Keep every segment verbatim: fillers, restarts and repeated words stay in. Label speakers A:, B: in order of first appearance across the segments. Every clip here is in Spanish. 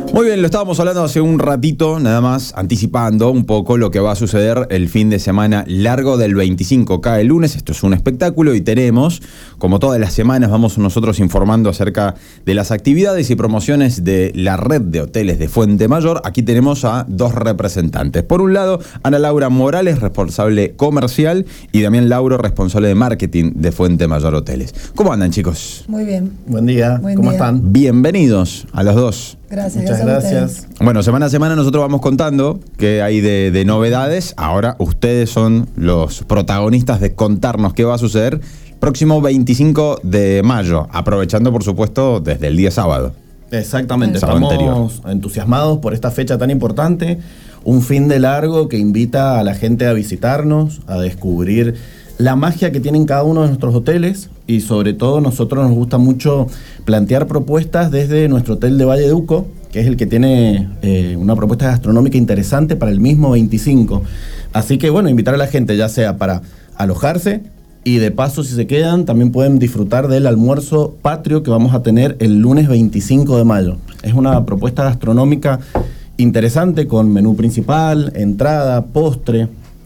A: Muy bien, lo estábamos hablando hace un ratito, nada más, anticipando un poco lo que va a suceder el fin de semana largo del veinticinco. Cae el lunes, esto es un espectáculo y tenemos, como todas las semanas, vamos nosotros informando acerca de las actividades y promociones de la red de hoteles de Fuente Mayor. Aquí tenemos a dos representantes. Por un lado, Ana Laura Morales, responsable comercial, y Damián Lauro, responsable de marketing de Fuente Mayor Hoteles. ¿Cómo andan, chicos?
B: Muy bien.
C: Buen día,
B: Buen
C: ¿cómo
B: día.
C: están?
A: Bienvenidos a los dos.
B: Gracias.
C: Muchas
B: gracias.
C: gracias.
A: Bueno, semana a semana nosotros vamos contando qué hay de, de novedades. Ahora ustedes son los protagonistas de contarnos qué va a suceder próximo veinticinco de mayo, aprovechando por supuesto desde el día sábado.
C: Exactamente,
A: Sábado
C: estamos
A: anterior.
C: entusiasmados por esta fecha tan importante, un fin de largo que invita a la gente a visitarnos, a descubrir la magia que tienen cada uno de nuestros hoteles y sobre todo nosotros nos gusta mucho plantear propuestas desde nuestro hotel de Valle de Uco, que es el que tiene eh, una propuesta gastronómica interesante para el mismo veinticinco. Así que bueno, invitar a la gente ya sea para alojarse y de paso si se quedan también pueden disfrutar del almuerzo patrio que vamos a tener el lunes veinticinco de mayo. Es una propuesta gastronómica interesante con menú principal, entrada, postre.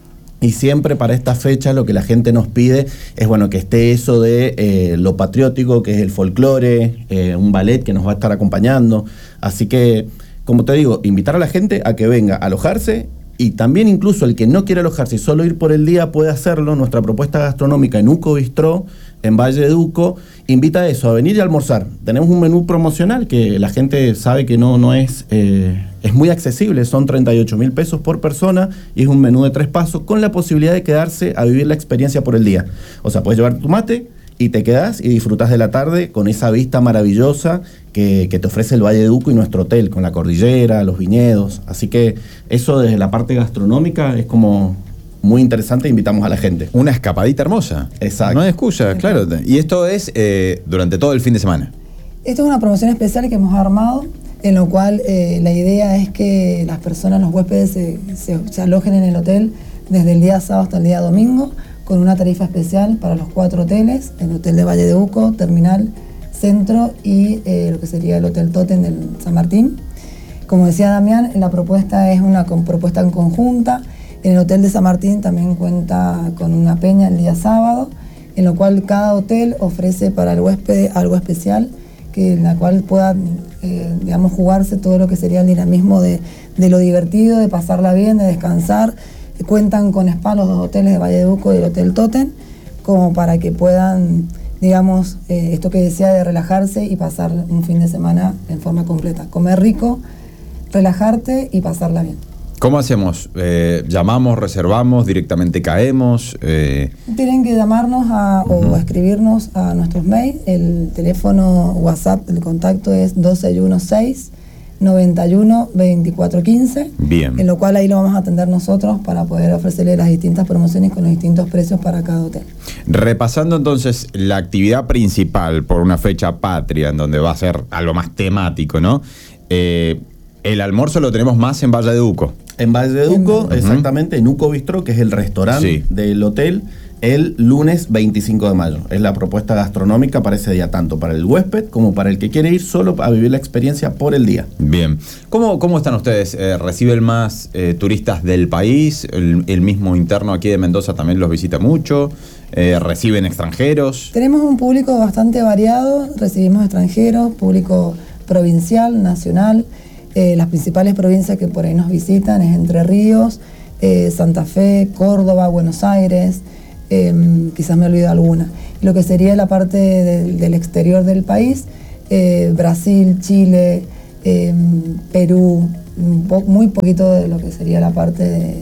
C: Y siempre para esta fecha lo que la gente nos pide es bueno que esté eso de eh, lo patriótico, que es el folclore, eh, un ballet que nos va a estar acompañando. Así que, como te digo, invitar a la gente a que venga a alojarse y también incluso el que no quiere alojarse y solo ir por el día puede hacerlo. Nuestra propuesta gastronómica en Uco Bistró, en Valle de Uco, invita a eso, a venir y almorzar. Tenemos un menú promocional que la gente sabe que no, no es... Eh, Es muy accesible, son treinta y ocho mil pesos por persona y es un menú de tres pasos con la posibilidad de quedarse a vivir la experiencia por el día. O sea, puedes llevar tu mate y te quedas y disfrutas de la tarde con esa vista maravillosa que, que te ofrece el Valle de Uco y nuestro hotel, con la cordillera, los viñedos. Así que eso desde la parte gastronómica es como muy interesante e invitamos a la gente.
A: Una escapadita hermosa.
C: Exacto.
A: No hay excusa, claro. Y esto es eh, durante todo el fin de semana.
B: Esto es una promoción especial que hemos armado, en lo cual eh, la idea es que las personas, los huéspedes, se, se, se alojen en el hotel desde el día sábado hasta el día domingo, con una tarifa especial para los cuatro hoteles, el hotel de Valle de Uco, Terminal, Centro y eh, lo que sería el Hotel Totem del San Martín. Como decía Damián, la propuesta es una con, propuesta en conjunta. En el hotel de San Martín también cuenta con una peña el día sábado, en lo cual cada hotel ofrece para el huésped algo especial, que en la cual pueda, eh, digamos, jugarse todo lo que sería el dinamismo de, de lo divertido, de pasarla bien, de descansar. Cuentan con spa los dos hoteles de Valle de Uco y el Hotel Totem, como para que puedan, digamos, eh, esto que decía de relajarse y pasar un fin de semana en forma completa. Comer rico, relajarte y pasarla bien.
A: ¿Cómo hacemos? Eh, ¿Llamamos, reservamos, directamente caemos? Eh...
B: Tienen que llamarnos a, o uh-huh. escribirnos a nuestros mails. El teléfono WhatsApp, el contacto es dos seis uno seis, nueve uno, dos cuatro uno cinco.
A: Bien.
B: En lo cual ahí lo vamos a atender nosotros para poder ofrecerle las distintas promociones con los distintos precios para cada hotel.
A: Repasando entonces la actividad principal por una fecha patria, en donde va a ser algo más temático, ¿no? Eh, el almuerzo lo tenemos más en Valle de Uco.
C: En Valle de Uco, uh-huh. exactamente, en Uco Bistró, que es el restaurante sí. del hotel, el lunes veinticinco de mayo. Es la propuesta gastronómica para ese día, tanto para el huésped como para el que quiere ir solo a vivir la experiencia por el día.
A: Bien. ¿Cómo, cómo están ustedes? Eh, ¿Reciben más eh, turistas del país? El, el mismo interno aquí de Mendoza también los visita mucho. Eh, ¿Reciben extranjeros?
B: Tenemos un público bastante variado. Recibimos extranjeros, público provincial, nacional. Eh, las principales provincias que por ahí nos visitan es Entre Ríos, eh, Santa Fe, Córdoba, Buenos Aires, eh, quizás me olvido alguna. Lo que sería la parte de, del exterior del país, eh, Brasil, Chile, eh, Perú, un po- muy poquito de lo que sería la parte de,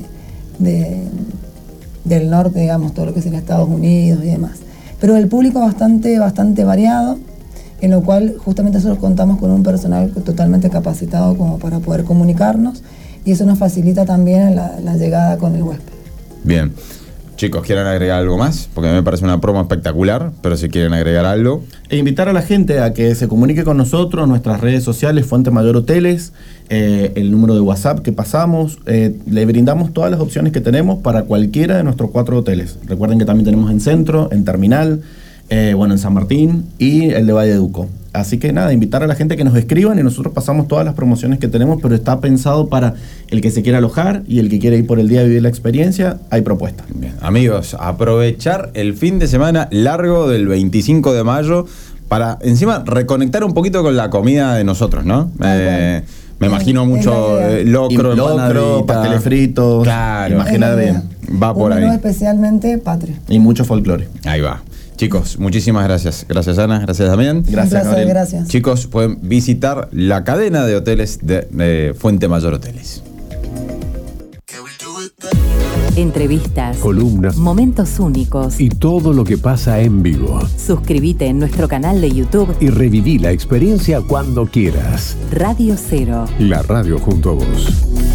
B: de, del norte, digamos, todo lo que sería Estados Unidos y demás. Pero el público bastante, bastante variado, en lo cual justamente nosotros contamos con un personal totalmente capacitado como para poder comunicarnos y eso nos facilita también la, la llegada con el huésped.
A: Bien. Chicos, ¿quieren agregar algo más? Porque a mí me parece una promo espectacular, pero si quieren agregar algo...
C: E invitar a la gente a que se comunique con nosotros, nuestras redes sociales, Fuente Mayor Hoteles, eh, el número de WhatsApp que pasamos, eh, le brindamos todas las opciones que tenemos para cualquiera de nuestros cuatro hoteles. Recuerden que también tenemos en Centro, en Terminal, Eh, bueno, en San Martín y el de Valle de Uco. Así que nada, invitar a la gente que nos escriban y nosotros pasamos todas las promociones que tenemos, pero está pensado para el que se quiera alojar y el que quiere ir por el día a vivir la experiencia, hay propuestas.
A: Bien, amigos, aprovechar el fin de semana largo del veinticinco de mayo para encima reconectar un poquito con la comida de nosotros, ¿no? Eh, me imagino mucho eh, locro,
C: y locro, pasteles fritos,
A: claro,
C: imagina bien.
A: Va por
B: un
A: ahí.
B: menú especialmente patrio.
C: Y mucho folclore.
A: Ahí va. Chicos, muchísimas gracias. Gracias, Ana. Gracias, Damián.
C: Gracias,
B: Un placer,
C: Gabriel.
B: gracias.
A: Chicos, pueden visitar la cadena de hoteles de, de Fuente Mayor Hoteles.
D: Entrevistas,
E: columnas,
D: momentos únicos.
E: y todo lo que pasa en vivo.
D: Suscríbete en nuestro canal de YouTube
E: Y reviví la experiencia cuando quieras.
D: Radio Cero.
E: La radio junto a vos.